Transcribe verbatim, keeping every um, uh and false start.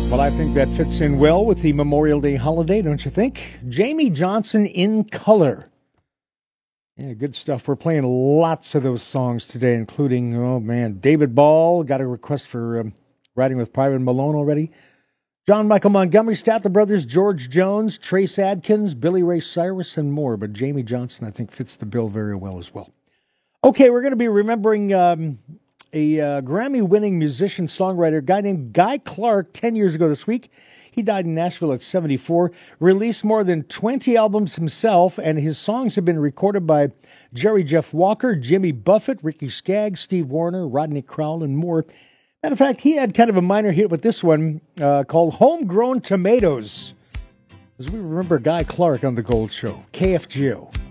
Well, I think that fits in well with the Memorial Day holiday, don't you think? Jamie Johnson in Color. Yeah, good stuff. We're playing lots of those songs today, including, oh man, David Ball. Got a request for um, Riding with Private Malone already. John Michael Montgomery, Statler Brothers, George Jones, Trace Adkins, Billy Ray Cyrus, and more. But Jamie Johnson, I think, fits the bill very well as well. Okay, we're going to be remembering um, a uh, Grammy-winning musician, songwriter, a guy named Guy Clark, ten years ago this week. He died in Nashville at seventy-four, released more than twenty albums himself, and his songs have been recorded by Jerry Jeff Walker, Jimmy Buffett, Ricky Skaggs, Steve Wariner, Rodney Crowell, and more. Matter of fact, he had kind of a minor hit with this one uh, called Homegrown Tomatoes, as we remember Guy Clark on The Gold Show, K F G O.